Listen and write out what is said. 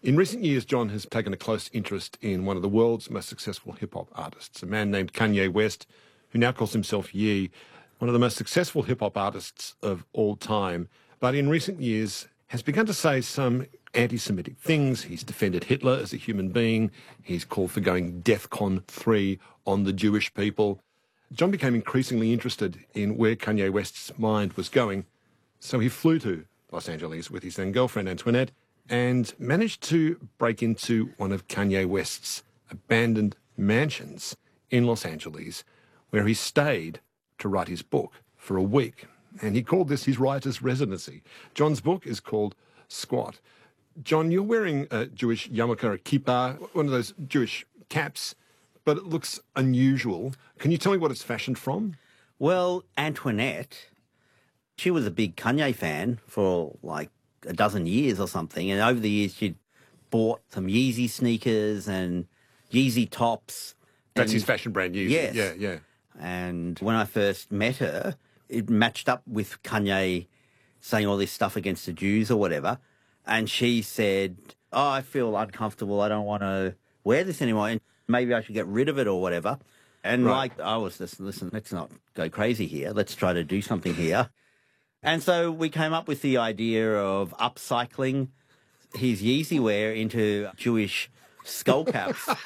In recent years, John has taken a close interest in one of the world's most successful hip-hop artists, a man named Kanye West, who now calls himself Ye, one of the most successful hip-hop artists of all time, but in recent years has begun to say some anti-Semitic things. He's defended Hitler as a human being. He's called for going DEFCON 3 on the Jewish people. John became increasingly interested in where Kanye West's mind was going, so he flew to Los Angeles with his then girlfriend Antoinette and managed to break into one of Kanye West's abandoned mansions in Los Angeles, where he stayed to write his book for a week. And he called this his writer's residency. John's book is called Squat. John, you're wearing a Jewish yarmulke, a kippah, one of those Jewish caps, but it looks unusual. Can you tell me what it's fashioned from? Well, Antoinette, she was a big Kanye fan for like a dozen years or something, and over the years she'd bought some Yeezy sneakers and Yeezy tops. That's his fashion brand, Yeezy. Yes. Yeah, yeah. And when I first met her, it matched up with Kanye saying all this stuff against the Jews or whatever, and she said, "Oh, I feel uncomfortable, I don't want to wear this anymore, and maybe I should get rid of it or whatever." And Right. I was just, listen, let's not go crazy here, let's try to do something here. And so we came up with the idea of upcycling his Yeezy wear into Jewish skull caps.